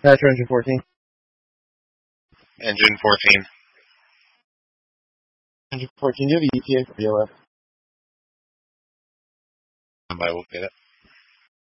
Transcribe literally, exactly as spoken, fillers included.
Nitro engine fourteen. Engine fourteen. Engine fourteen, do you have a E T A for B L F? I will get it.